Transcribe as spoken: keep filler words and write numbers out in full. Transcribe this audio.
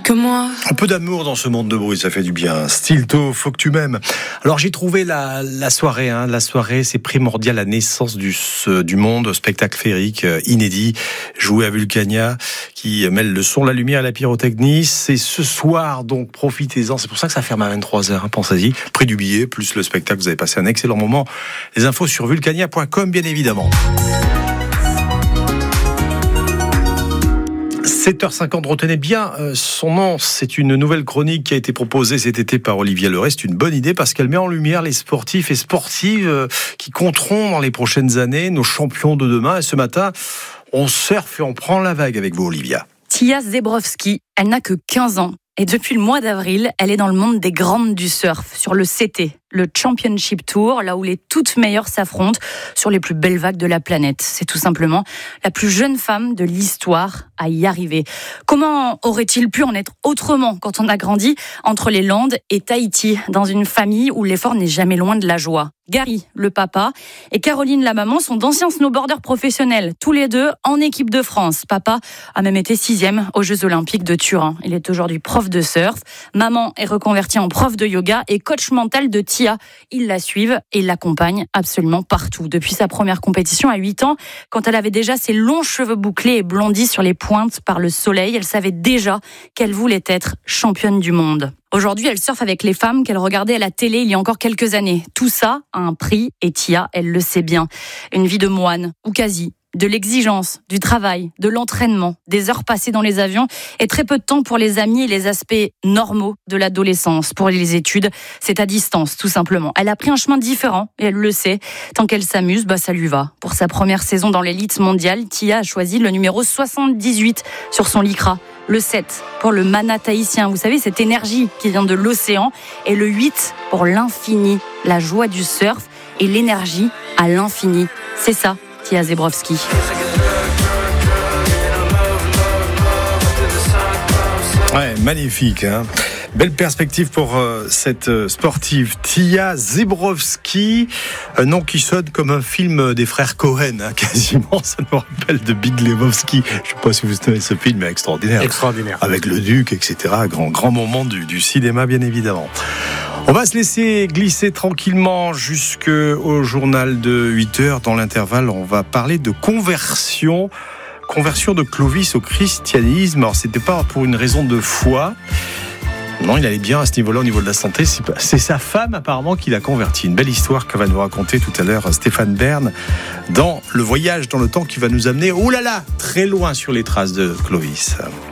que moi. Un peu d'amour dans ce monde de bruit, ça fait du bien. Stilto, faut que tu m'aimes. Alors j'ai trouvé la, la soirée, hein. La soirée, c'est primordial, la naissance du, du monde, spectacle féerique euh, inédit, joué à Vulcania, qui mêle le son, la lumière et la pyrotechnie. C'est ce soir, donc profitez-en. C'est pour ça que ça ferme à vingt-trois heures, hein, pensez-y. Prix du billet, plus le spectacle, vous avez passé un excellent moment. Les infos sur vulcania point com, bien évidemment. sept heures cinquante, retenez bien euh, son nom. C'est une nouvelle chronique qui a été proposée cet été par Olivier Leray. C'est une bonne idée parce qu'elle met en lumière les sportifs et sportives euh, qui compteront dans les prochaines années, nos champions de demain. Et ce matin, on surfe et on prend la vague avec vous, Olivia. Tia Zebrowski, elle n'a que quinze ans. Et depuis le mois d'avril, elle est dans le monde des grandes du surf, sur le C T, le Championship Tour, là où les toutes meilleures s'affrontent sur les plus belles vagues de la planète. C'est tout simplement la plus jeune femme de l'histoire à y arriver. Comment aurait-il pu en être autrement quand on a grandi entre les Landes et Tahiti, dans une famille où l'effort n'est jamais loin de la joie? Gary, le papa, et Caroline, la maman, sont d'anciens snowboarders professionnels, tous les deux en équipe de France. Papa a même été sixième aux Jeux Olympiques de Turin. Il est aujourd'hui prof de surf. Maman est reconvertie en prof de yoga et coach mental de Tia. Ils la suivent et l'accompagnent absolument partout. Depuis sa première compétition à huit ans, quand elle avait déjà ses longs cheveux bouclés et blondis sur les pointes par le soleil, elle savait déjà qu'elle voulait être championne du monde. Aujourd'hui, elle surfe avec les femmes qu'elle regardait à la télé il y a encore quelques années. Tout ça a un prix et Tia, elle le sait bien. Une vie de moine, ou quasi. De l'exigence, du travail, de l'entraînement, des heures passées dans les avions et très peu de temps pour les amis et les aspects normaux de l'adolescence. Pour les études, c'est à distance, tout simplement. Elle a pris un chemin différent et elle le sait. Tant qu'elle s'amuse, bah ça lui va. Pour sa première saison dans l'élite mondiale, Tia a choisi le numéro soixante-dix-huit sur son lycra. Le sept pour le mana tahitien, vous savez, cette énergie qui vient de l'océan. Et le huit pour l'infini, la joie du surf et l'énergie à l'infini. C'est ça, Tia Zebrowski. Ouais, magnifique, hein. Belle perspective pour euh, cette euh, sportive Tia Zebrowski, un nom qui sonne comme un film des frères Cohen, hein, quasiment. Ça nous rappelle de Big Lebowski. Je ne sais pas si vous savez ce film, mais extraordinaire. Extraordinaire. Avec le Duc, et cetera. Grand, grand moment du, du cinéma, bien évidemment. On va se laisser glisser tranquillement jusqu'au journal de huit heures. Dans l'intervalle, on va parler de conversion. Conversion de Clovis au christianisme. Alors, c'était pas pour une raison de foi. Non, il allait bien à ce niveau-là, au niveau de la santé. C'est, pas, c'est sa femme, apparemment, qui l'a converti. Une belle histoire que va nous raconter tout à l'heure Stéphane Bern dans le voyage dans le temps qui va nous amener, oh là là, très loin sur les traces de Clovis.